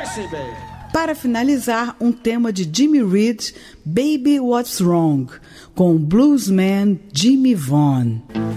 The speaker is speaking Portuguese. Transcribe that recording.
Para finalizar, um tema de Jimmy Reed, Baby What's Wrong, com o bluesman Jimmy Vaughan.